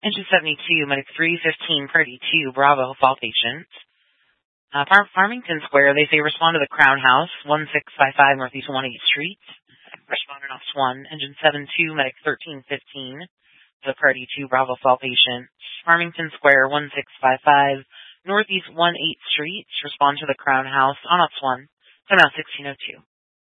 Engine 72, Medic 315, Party 2, Bravo, fall patient. Farmington Square, they say respond to the Crown House, 1655 Northeast 18th Street. Respondent Office 1, Engine 72, Medic 1315, the Party 2, Bravo, fall patient. Farmington Square, 1655 Northeast 18th Street. Respond to the Crown House on Office 1, so now 1602.